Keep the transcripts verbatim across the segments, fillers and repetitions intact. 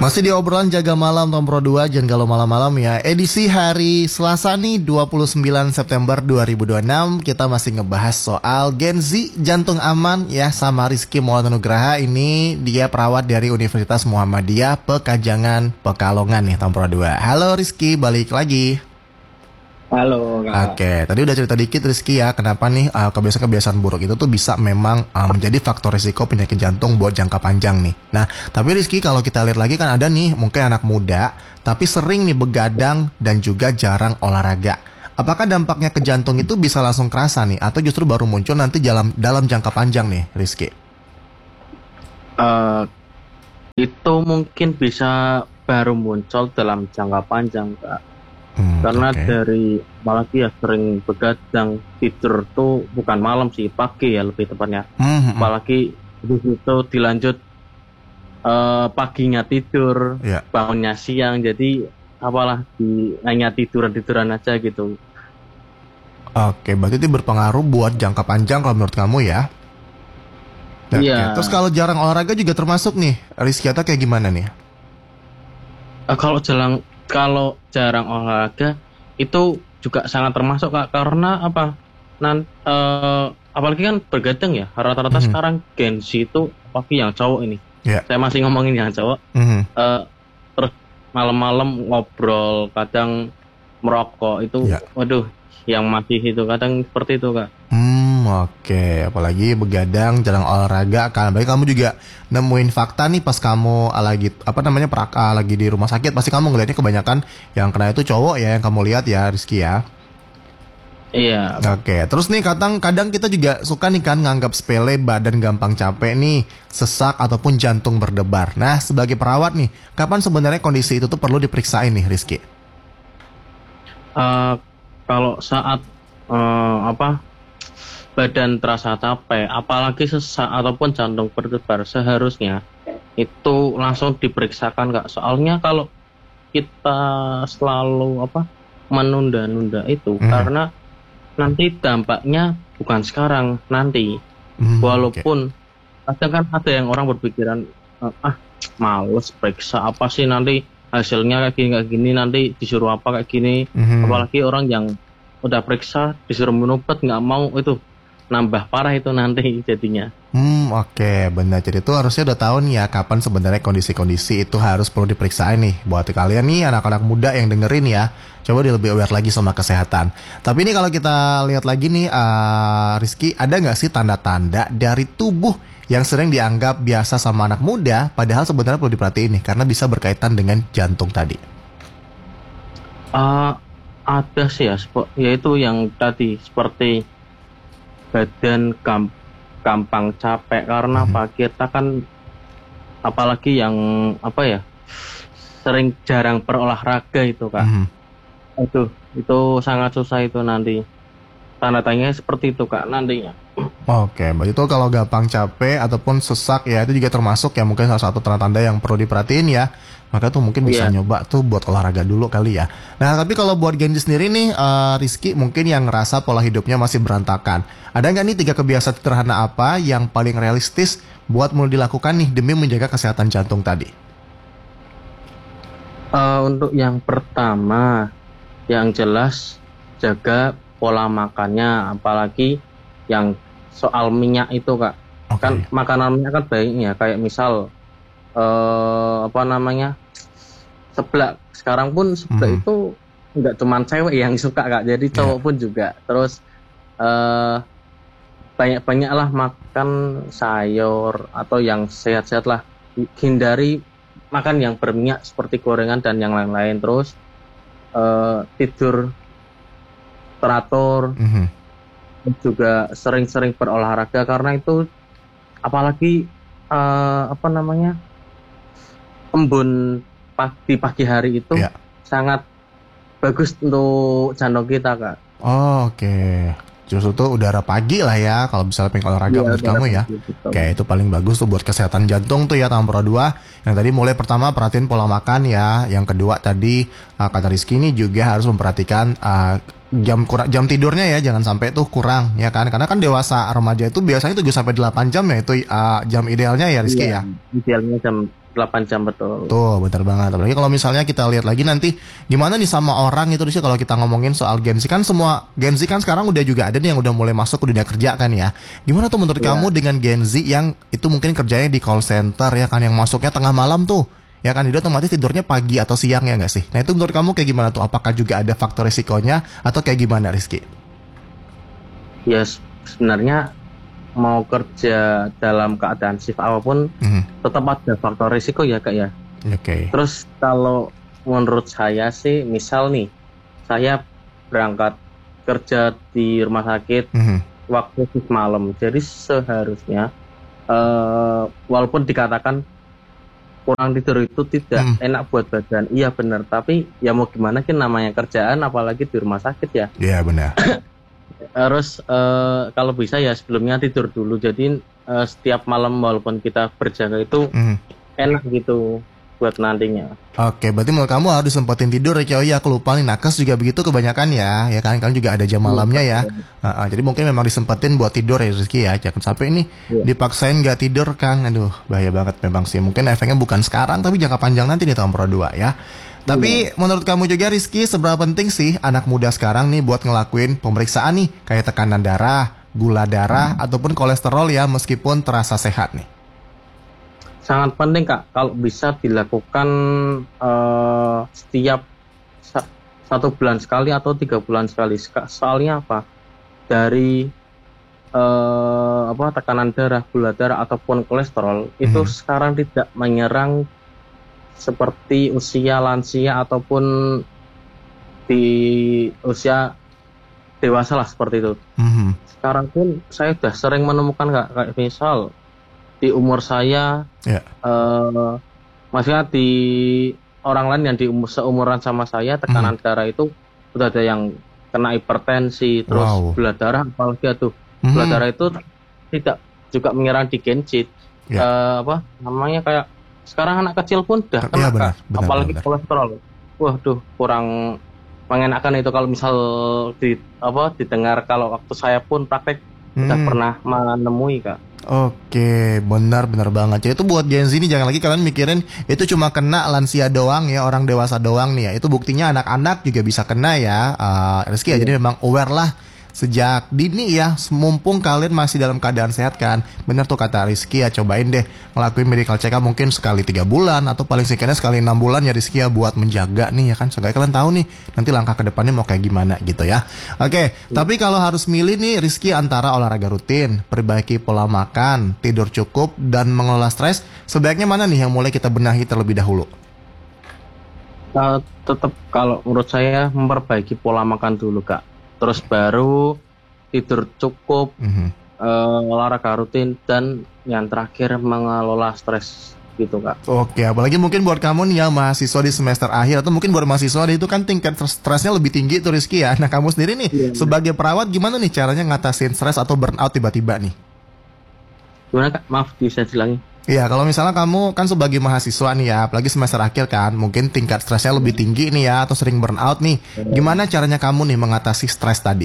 Masih di obrolan jaga malam Tom Pro dua, jangan galau malam-malam ya. Edisi hari Selasa nih dua puluh sembilan September dua ribu dua puluh enam. Kita masih ngebahas soal Gen Z jantung aman ya sama Rizky Maulana Nugraha. Ini dia perawat dari Universitas Muhammadiyah Pekajangan Pekalongan nih Tom Pro dua. Halo Rizky, balik lagi. Halo Kak. Oke, tadi udah cerita dikit Rizky ya, kenapa nih uh, kebiasaan-kebiasaan buruk itu tuh bisa memang uh, menjadi faktor risiko penyakit jantung buat jangka panjang nih. Nah, tapi Rizky kalau kita lihat lagi kan ada nih mungkin anak muda, tapi sering nih begadang dan juga jarang olahraga. Apakah dampaknya ke jantung itu bisa langsung kerasa nih, atau justru baru muncul nanti dalam dalam jangka panjang nih Rizky? Uh, itu mungkin bisa baru muncul dalam jangka panjang Kak. Hmm, Karena okay. dari apalagi ya sering begadang, tidur tuh bukan malam sih, pagi ya lebih tepatnya. Hmm, apalagi itu dilanjut uh, paginya tidur, yeah. bangunnya siang, jadi apalah di hanya tiduran-tiduran aja gitu. Oke, okay, berarti itu berpengaruh buat jangka panjang kalau menurut kamu ya? Iya. Okay. Terus kalau jarang olahraga juga termasuk nih, Rizky atau kayak gimana nih? Uh, kalau jarang Kalau jarang olahraga itu juga sangat termasuk Kak, karena apa? Nan, uh, apalagi kan bergadang ya. Rata-rata mm-hmm. sekarang Gen Z itu apalagi yang cowok ini. Yeah. Saya masih ngomongin yang cowok. Mm-hmm. Uh, terus malam-malam ngobrol, kadang merokok itu, yeah. waduh, yang masih itu kadang seperti itu Kak. Hmm, oke. Okay. Apalagi begadang, jarang olahraga. Kan, baik kamu juga nemuin fakta nih pas kamu lagi apa namanya peraka lagi di rumah sakit. Pasti kamu ngeliatnya kebanyakan yang kena itu cowok ya, yang kamu lihat ya, Rizky ya. Iya. Oke. Okay. Terus nih kadang kadang kita juga suka nih kan nganggap sepele badan gampang capek nih, sesak ataupun jantung berdebar. Nah, sebagai perawat nih, kapan sebenarnya kondisi itu tuh perlu diperiksain nih, Rizky? Uh, kalau saat uh, apa? badan terasa capek, apalagi sesak ataupun jantung berdebar, seharusnya itu langsung diperiksakan Kak. Soalnya kalau kita selalu apa menunda-nunda itu, hmm. karena nanti dampaknya bukan sekarang, nanti. Hmm, Walaupun okay. kadang kan ada yang orang berpikiran, ah males periksa apa sih nanti hasilnya kayak gini kayak gini, nanti disuruh apa kayak gini. Hmm. Apalagi orang yang udah periksa disuruh minum obat nggak mau, itu nambah parah itu nanti jadinya. Hmm, oke, okay, benar. Jadi itu harusnya udah tahu nih ya kapan sebenarnya kondisi-kondisi itu harus perlu diperiksain nih. Buat kalian nih anak-anak muda yang dengerin ya, coba dia lebih aware lagi sama kesehatan. Tapi ini kalau kita lihat lagi nih, uh, Rizky, ada nggak sih tanda-tanda dari tubuh yang sering dianggap biasa sama anak muda, padahal sebenarnya perlu diperhatiin nih karena bisa berkaitan dengan jantung tadi? Uh, ada sih ya, yaitu yang tadi seperti badan gamp- gampang capek karena mm-hmm. apa kita kan apalagi yang apa ya sering jarang berolahraga itu Kak. Mm-hmm. Itu itu sangat susah itu nanti. Tanda-tandanya seperti itu Kak nantinya. Oke, berarti itu kalau gampang capek ataupun sesak ya itu juga termasuk ya mungkin salah satu tanda-tanda yang perlu diperhatiin ya. Maka tuh mungkin bisa yeah. nyoba tuh buat olahraga dulu kali ya. Nah tapi kalau buat Gen Z sendiri nih uh, Rizky mungkin yang ngerasa pola hidupnya masih berantakan. Ada nggak nih tiga kebiasaan sederhana apa yang paling realistis buat mulai dilakukan nih demi menjaga kesehatan jantung tadi? Uh, untuk yang pertama, yang jelas jaga pola makannya, apalagi yang soal minyak itu Kak. Okay. Kan makanan minyak kan baiknya kayak misal uh, apa namanya seblak. Sekarang pun seblak hmm. itu nggak cuma cewek yang suka Kak, jadi cowok yeah. pun juga. Terus uh, banyak-banyaklah makan sayur atau yang sehat-sehat lah. Hindari makan yang berminyak seperti gorengan dan yang lain-lain. Terus uh, tidur teratur, mm-hmm. juga sering-sering berolahraga karena itu apalagi uh, apa namanya embun pagi pagi hari itu yeah. sangat bagus untuk jantung kita Kak. Oh, oke. Okay. Justru tuh udara pagi lah ya kalau misalnya pengen olahraga ya, menurut kamu ya. Gitu. Oke, itu paling bagus tuh buat kesehatan jantung tuh ya Tampro dua. Yang tadi mulai pertama perhatiin pola makan ya. Yang kedua tadi uh, kata Rizky ini juga harus memperhatikan uh, jam kurang jam tidurnya ya, jangan sampai tuh kurang ya kan, karena kan dewasa remaja itu biasanya tujuh sampai delapan jam ya, itu uh, jam idealnya ya Rizky Iya, ya. idealnya jam delapan jam betul. Tuh benar banget. Apalagi kalau misalnya kita lihat lagi nanti gimana nih sama orang itu, Rizky, kalau kita ngomongin soal Gen Z, kan semua Gen Z kan sekarang udah juga ada nih yang udah mulai masuk ke dunia kerja kan ya. Gimana tuh menurut Iya. kamu dengan Gen Z yang itu mungkin kerjanya di call center ya kan, yang masuknya tengah malam tuh ya kan, dia otomatis tidurnya pagi atau siang ya nggak sih? Nah itu menurut kamu kayak gimana tuh? Apakah juga ada faktor risikonya atau kayak gimana Rizky? Ya s- sebenarnya mau kerja dalam keadaan shift apapun Mhm. tetap ada faktor risiko ya kak ya. Oke. Terus kalau menurut saya sih, misal nih saya berangkat kerja di rumah sakit Mhm. waktu shift malam, jadi seharusnya eh, walaupun dikatakan kurang tidur itu tidak Hmm. enak buat badan, iya benar. Tapi ya mau gimana kan, namanya kerjaan apalagi di rumah sakit ya. Iya benar. Terus eh, kalau bisa ya sebelumnya tidur dulu. Jadi eh, setiap malam walaupun kita berjaga itu Mhm. enak gitu buat nantinya. Oke, berarti menurut kamu harus sempetin tidur ya, oh iya aku lupa nih, nakes juga begitu kebanyakan ya, ya kan, kan juga ada jam malamnya ya. Ah, ah, jadi mungkin memang disempetin buat tidur ya Rizky ya, jangan sampai ini Iya. dipaksain nggak tidur Kang, aduh bahaya banget memang sih. Mungkin efeknya bukan sekarang tapi jangka panjang nanti nih tahun pro dua ya. Tapi menurut kamu juga Rizky, seberapa penting sih anak muda sekarang nih buat ngelakuin pemeriksaan nih kayak tekanan darah, gula darah, ataupun kolesterol ya meskipun terasa sehat nih? Sangat penting kak, kalau bisa dilakukan eh, setiap sa- satu bulan sekali atau tiga bulan sekali. Ska- Soalnya apa? Dari eh, apa tekanan darah, gula darah ataupun kolesterol itu Mhm. sekarang tidak menyerang seperti usia lansia ataupun di usia dewasa lah seperti itu. Mhm. Sekarang pun saya sudah sering menemukan kak, kayak misal di umur saya, Ya. eh maksudnya di orang lain yang di umur seumuran sama saya, tekanan darah itu udah ada yang kena hipertensi, terus Wow. gula darah apalagi tuh gula Mhm. darah itu tidak juga menyerang di Gen Z. Ya. Eh, apa namanya, kayak sekarang anak kecil pun udah kena Iya, benar, Kak. benar, Apalagi benar. kolesterol. Waduh, kurang mengenakan itu kalau misal di apa didengar. Kalau waktu saya pun praktek udah Hmm. pernah menemui kak. Oke, benar-benar banget. Jadi itu buat Gen Z ini jangan lagi kalian mikirin itu cuma kena lansia doang ya, orang dewasa doang nih ya. Itu buktinya anak-anak juga bisa kena ya. Uh, Rizky ya, jadi memang aware lah sejak dini ya, mumpung kalian masih dalam keadaan sehat kan. Bener tuh kata Rizky ya, cobain deh ngelakuin medical check up mungkin sekali tiga bulan atau paling sedikitnya sekali enam bulan ya Rizky ya, buat menjaga nih ya kan. Seenggaknya kalian tahu nih nanti langkah ke depannya mau kayak gimana gitu ya. Oke, tapi kalau harus milih nih Rizky antara olahraga rutin, perbaiki pola makan, tidur cukup, dan mengelola stres, sebaiknya mana nih yang mulai kita benahi terlebih dahulu? Uh, tetap kalau menurut saya memperbaiki pola makan dulu kak. Terus baru tidur cukup, Mhm. uh, olahraga rutin, dan yang terakhir mengelola stres gitu kak. Oke, apalagi mungkin buat kamu nih yang mahasiswa di semester akhir atau mungkin buat mahasiswa itu kan tingkat stresnya lebih tinggi tuh Rizky ya. Nah kamu sendiri nih Iya. sebagai perawat gimana nih caranya ngatasin stres atau burnout tiba-tiba nih? Gimana kak? Maaf bisa diulangi. Iya, kalau misalnya kamu kan sebagai mahasiswa nih ya, apalagi semester akhir kan, mungkin tingkat stresnya lebih tinggi nih ya, atau sering burnout nih. Gimana caranya kamu nih mengatasi stres tadi?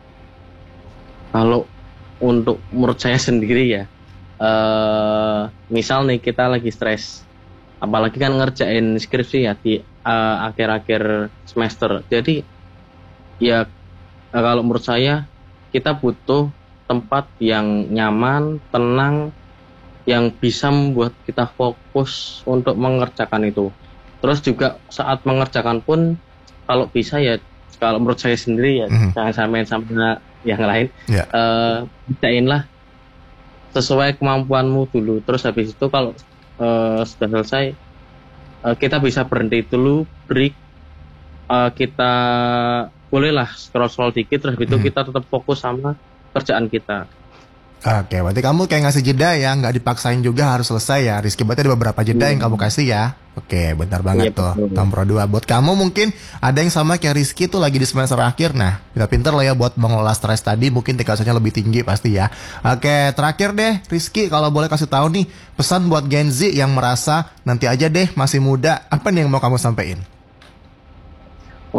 Kalau untuk menurut saya sendiri ya, eh misal nih kita lagi stres, apalagi kan ngerjain skripsi ya di eh, akhir-akhir semester. Jadi ya eh, kalau menurut saya kita butuh tempat yang nyaman, tenang, yang bisa membuat kita fokus untuk mengerjakan itu. Terus juga saat mengerjakan pun kalau bisa ya, kalau menurut saya sendiri ya, Mhm. jangan samain sama yang lain. Ya. Eh kerjainlah sesuai kemampuanmu dulu. Terus habis itu kalau eh, sudah selesai, eh, kita bisa berhenti dulu, break. Eh, kita bolehlah scroll-scroll dikit, terus habis itu Mhm. kita tetap fokus sama kerjaan kita. Oke, berarti kamu kayak ngasih jeda ya, nggak dipaksain juga harus selesai ya. Rizky, berarti ada beberapa jeda yang kamu kasih ya. Oke, benar banget Iya, tuh. betul. Tahun Pro dua. Buat kamu mungkin ada yang sama kayak Rizky tuh lagi di semester akhir. Nah, kita pinter lah ya buat mengelola stres tadi. Mungkin tingkatannya lebih tinggi pasti ya. Oke, terakhir deh Rizky, kalau boleh kasih tahu nih pesan buat Gen Z yang merasa nanti aja deh masih muda. Apa nih yang mau kamu sampaikan?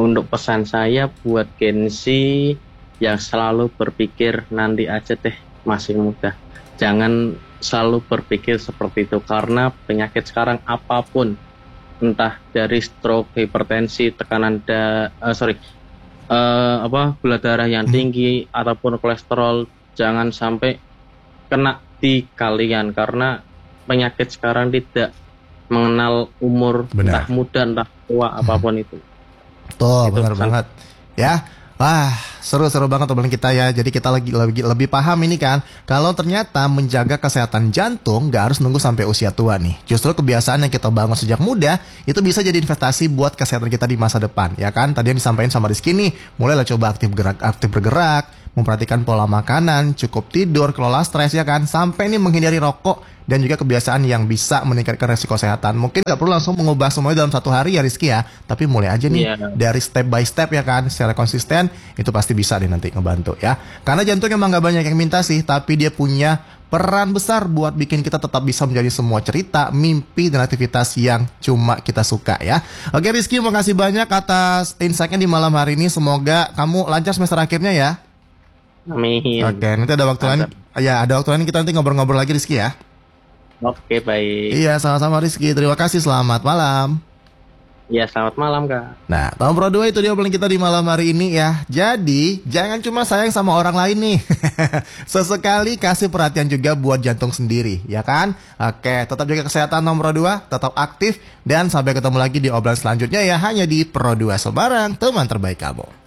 untuk pesan saya buat Gen Z yang selalu berpikir nanti aja deh, masih muda. Jangan selalu berpikir seperti itu, karena penyakit sekarang apapun, entah dari stroke, hipertensi, tekanan da, uh, sorry, uh, apa gula darah yang tinggi hmm. ataupun kolesterol, jangan sampai kena di kalian, karena penyakit sekarang tidak mengenal umur. Benar. Entah muda entah tua, hmm. apapun itu. Tuh, benar banget ya. Wah, seru-seru banget teman kita ya. Jadi kita lagi lebih, lebih paham ini kan, kalau ternyata menjaga kesehatan jantung gak harus nunggu sampai usia tua nih. Justru kebiasaan yang kita bangun sejak muda itu bisa jadi investasi buat kesehatan kita di masa depan, ya kan? Tadi yang disampaikan sama Rizky nih, mulailah coba aktif bergerak, aktif bergerak, memperhatikan pola makanan, cukup tidur, kelola stres, ya kan? Sampai nih menghindari rokok dan juga kebiasaan yang bisa meningkatkan resiko kesehatan. Mungkin gak perlu langsung mengubah semuanya dalam satu hari ya Rizky ya, tapi mulai aja nih yeah. dari step by step, ya kan, secara konsisten. Itu pasti bisa deh nanti ngebantu ya. Karena jantung emang gak banyak yang minta sih, tapi dia punya peran besar buat bikin kita tetap bisa menjadi semua cerita, mimpi, dan aktivitas yang cuma kita suka ya. Oke Rizky, makasih banyak atas insight-nya di malam hari ini. Semoga kamu lancar semester akhirnya ya. Amin. Oke, nanti ada waktu lain, ya ada waktu lain kita nanti ngobrol-ngobrol lagi Rizky ya. Oke, baik. Iya, sama-sama Rizky. Terima kasih, selamat malam. Iya, selamat malam, Kak. Nah, Tom Pro dua itu dia obrolan kita di malam hari ini ya. Jadi, jangan cuma sayang sama orang lain nih. Sesekali kasih perhatian juga buat jantung sendiri, ya kan? Oke, tetap jaga kesehatan Tom Pro dua, tetap aktif, dan sampai ketemu lagi di obrolan selanjutnya ya, hanya di Pro dua Semarang, teman terbaik kamu.